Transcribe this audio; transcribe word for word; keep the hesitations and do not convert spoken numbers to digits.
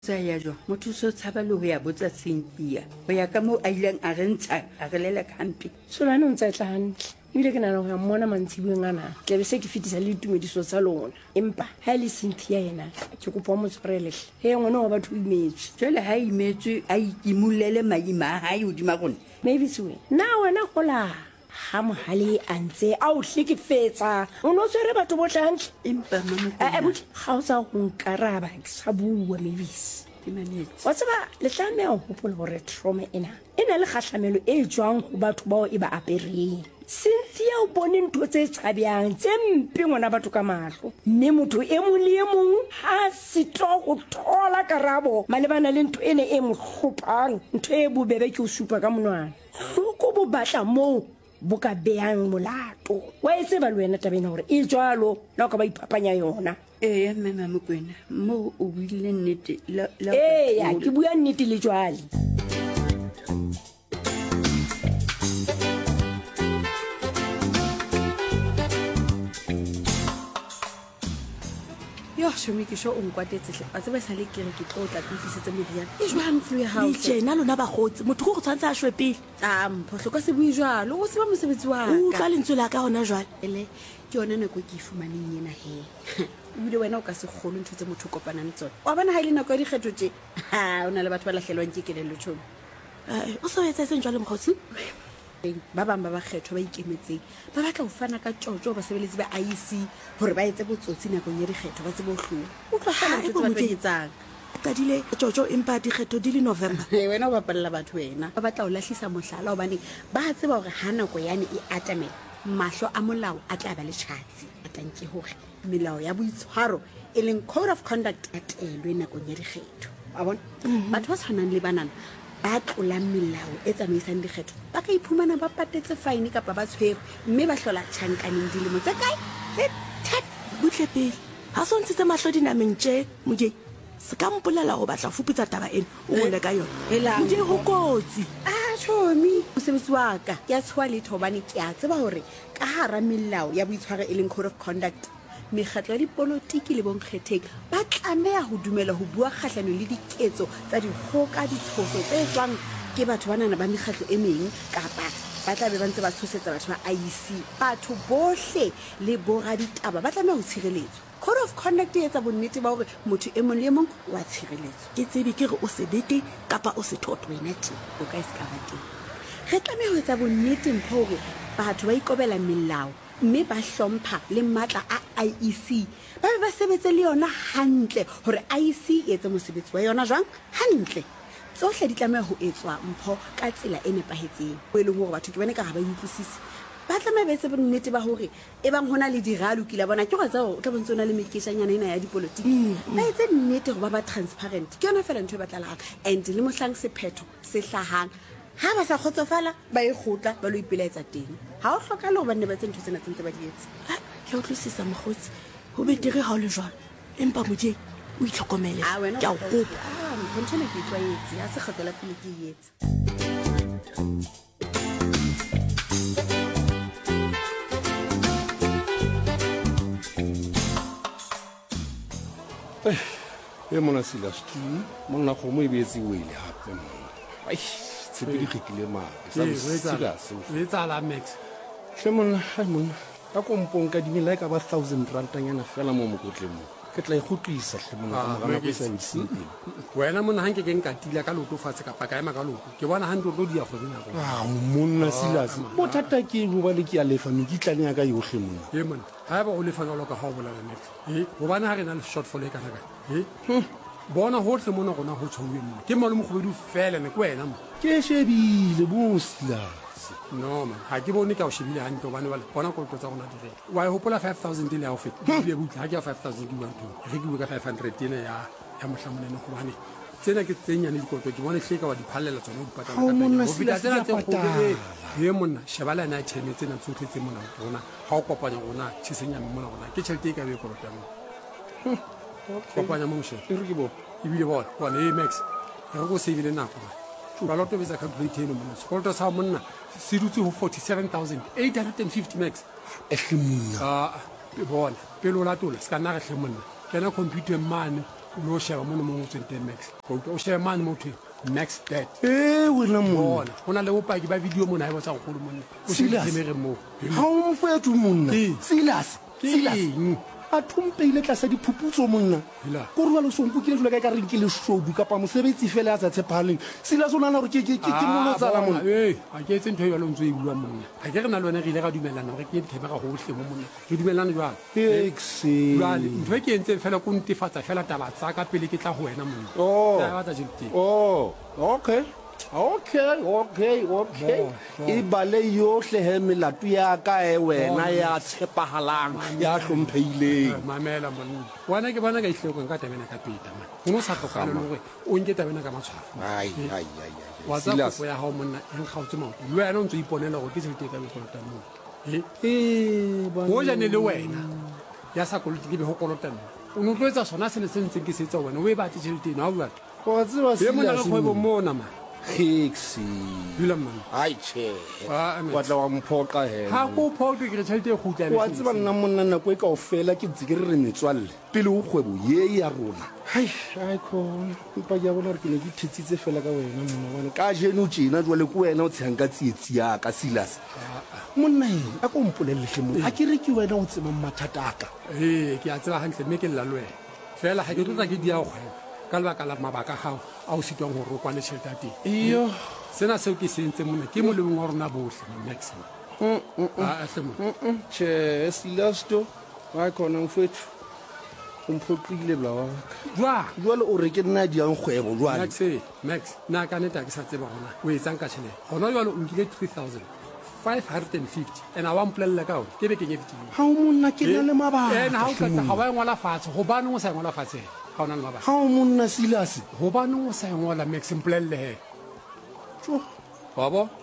ya jo motho so tshaba le ho ya botsa Cynthia ho ya ka mo a ileng a re ntsha a re lela kampi solane o ntse tla hantle ebile ke nana ho ya mmona mantsibueng ana ke be se ke fetisa le ditumediso tsa lona empa ha le Cynthia yena ke kopa mo tshwarele he ngwana wa batho imetswe jole ha imetswe a ikimulele maima a hae hodima rona maybe siwe na wena hola ha mohale a ntse a o hlekefetsa o no tsere batho bohle hantle empa mama a botse ga o sa go nkaraba ke sa bua Mavis wa tseba le tlame ho hopola hore trauma ena ena le kgahlamelo e jwang ho batho bao e ba apereng Cynthia o bone ntho tse tshabyang tse mpe ngwana batho ka mahlo mme motho e mong le e mong ha sito go thola karabo malebana le ntho ene e mo hlopang ntho e bobebe ke o supa ka monwana go bo batla mo buka beang molato wa etse ba lwena tabena hore e jwalo la ka ba iphapanya yona eh ya mama mokwena mo o buile nnete la la eh ya ke bua nnete le jwale yo shomi ke sho o nkwatetse hle a tseba sa le kere ke tlo tla tlisitse moriana e jwang flu ya hao le tjena lona ba gotse motho go go tshwantse a shwe pele a mphohlo ka se bui jwalo o se ba mosebetsi wa o ka ka lentswe la ka hona jwale ele ke yona nako ke ifumaneng yena he ebile wena o ka se kgolo ntho tse motho kopanang tsona wa bona ha ile nako ya dikgetho tje ha o na le batho ba lahlelwang ke kelello tshomo o so etsa seng jwale mokgotsi ba bang ba ba kgetho ba ikemetseng ba batla ho fana ka tjotjo ba sebeletsi ba I C hore ba etse botsotsi nakong ya dikgetho ba tsebo hloho o tla fana ntho tse ba etsang ka dile tjotjo empa dikgetho di le November wena o bapalla batho wena ba batla ho lahlisa mohlala hobane ba tseba hore ha nako yane e atamela mahlo a molao a tla ba le tjhatsi a tantse hore melao ya boitshwaro e leng code of conduct a telwe nakong ya dikgetho a bona batho ba tshwanang le banana ba tlolang melao e tsamaisang dikgetho ba ka iphumana ba patetse fine kapa ba tshwere mme ba hlola tjhankaneng dilemo tse kae tse that butle pele ha so ntse mahlo dinameng tje modie se ka mpolela go batla fuputsa taba ena o ngole ka yona modie go kotsi a chomi mosebetsi wa ka ke a tshwa le thobane ke a tseba hore ka hara melao ya boitshwaro e leng code of conduct mekgatlo ya dipolotiki le bonkgetheng ba tlameha ho dumela ho bua kgahlano le diketso tsa dikgoka ditshoso tse tswang ke batho ba nana ba mekgatlo e meng kapa ba tla be ba ntse ba tshosetsa batho ba I C batho bohle le boraditaba ba tlameha ho tshireletswa code of conduct e etsa bonnete ba hore motho e mong le e mong wa tshireletswa ke tsebe ke re o se bete kapa o se thotho wena tse o ka se ka ba teng re tlameha ho etsa bonnete mpho hore batho ba ikobela melao mme ba hlompha le matla a I E C ba be ba sebetse le yona hantle hore I E C e etse mosebetsi wa yona jwang hantle tsohle di tlameha ho etswa mpho ka tsela e nepahetseng o e leng hore batho ke bone ka ha ba utlwisisi ba tlameha ba etse bonnete ba hore e bang hona le diralo kila bona ke go tsa o tla bontse ona le mekeshanyana ena ya dipolotiki ba etse nnete go ba ba transparent ke yona fela ntho e batlalang and le mohlang sephetho se hlahang ha ba sa khotsofala ba e khotla ba lo ipelaetsa teng ha o hloka le go banne ba tsentse tsena tsentse ba di etse ke o tlosisa mogotsi ho betere ha o le jwalo empa modie o itlhokomele ke a o kopa ah ntho le ke tlwaetse ya se kgotela pele ke etse eh e mona Silas ki mona go mo e beetse wele hape ai tsebe di khikile ma sa Silas le tsala Max hle mona ha mona ka kompong ka dimela ka ba one thousand rand nyana fela mo mokotleng mo ke tla e gotlisa hle mona ka mogana go sa ntsi wena mona hanke ke nkatile ka loto fatshe ka paka ema ka loto ke bona hantle go dia go bina go ah monna Silas bothata ke go ba le ke a lefa mekitlane ya ka yohle mona ye mona ha ba go lefa ka loka ha o bolela Max eh go bana ha re na le short fall e kana ka eh bona hohle mona gona go tshwuwe mona ke malome go bedu fela ne ko wena mo ke shebile bo Silas no man ha ke bone ka o shebile hantle bana wala bona ko tsa gona dire wa e hopola five thousand ile ya o feta ile butla ha ke ya five thousand di bang tong re ke buka five hundred ene ya ya mohlamone go bane tsena ke tsenya le dikoto ke bona hleka wa diphallela tsona di patala ka pele go fita tsena tse go be ye monna shebala na theme tsena tsotlhe tse mona bona ha o kopanya gona tshisenya mona gona ke tšhelete ka be go rota mo kopanya mo moshe re ke bo ibile bona bona e Max re go se ibile nako ba loto be sa calculate eno mona sekoloto sa monna se dutse ho forty-seven thousand eight hundred fifty Max e hle monna ah bona pelo la tola ska nna re hle monna kena computer mane o lo sheba mo mo tsweng teng max o sheba man mo thwe max dad ee wena monna bona go na le bopaki ba video mo na e botsa go monna o se Silas. dimere mo ga o mofetho monna Ee. silas silas eng? a thompeile tlasa diphuputso monna Hela. kore jalo sonkokile jalo ka e ka reng ke lesodu kapa mosebetsi fela a sa tshepagaleng silas o nana gore ke ke- ke ke molotsala Ah, monna bona, ee, ga ke etse ntho e jalo ntse e buang monna ga ke re na le wena re ile ga dumelana gore ke ye dithebega gotlhe mo monna re dumelane jalo exe jale ntho e ke entseng fela ko ntefatsa fela taba tsa ka pele ke tla go wena monna Oh. Ke a batla tšheleteng. oh okay okay okay okay Bo, bo. e bale yotlhe he melato ya ka e wena Bo. ya tshepagalang ya tlhompheileng mamela monna wena ke bona ka itlhokong ka tabena ka peta man o ne o sa tlhokana le gore o nke tabena ka matshwafo ai ai ai wa ai tsa silas kopo ya gago monna e nkgaotse maoto le wena o ntse o iponela gore ke tšhelete e ka bekolotang mo eh mo jane le wena ya sa koloti ke be go kolotang o ne o tlo etsa sona se ne se ntseng ke setsa wena o e batle tšhelete eno ga buana wa tseba e mona ka silas kgwebo mona man hexi dula monna ai che Ah, Alex. wa tla wa mphoqa he ga ko photo ke re tšhelete e wa tseba nna monna nako e kao fela ke ntse ke re re metswalle pele o kgwebo ye ya rona hai ai khona empa ke a bona gore ke ne ke thetsitse fela ka wena monna bane ka jeno tjena jwale ke wena o tsheyang ka tsietsi yaka silas monna e a ko mpoleleletlhe mo a ke re ke wena o tsebang mathata aka ee ke a tseba gantle mme ke lela le wena fela ga ke tlotla ke dia go kgwebo ka lebaka la mabaka a gago a o sitwang gore o kwane tšhelete ya teng iyo sena seo ke se entseng mona ke molemong wa rona botlhe max atle mo tjhe silas to ga khona mfethu o mphoqile bla waka jwa jwale o re ke nna diang kgwebo jwale max max nna ka neta ke sa tseba gona o etsang ka tšhelete gona jalo o nkile three thousand five hundred and fifty and a wa mpolelela ka gore ke be ke nye fetile ga o monna ke na le and ga o mabaka qeta ga wa e ngola fatshe gobaneng o sa e ngola fatshe ga o na le mabaka ga o monna silas gobaneng o sa e ngola max mpolelele he wa bo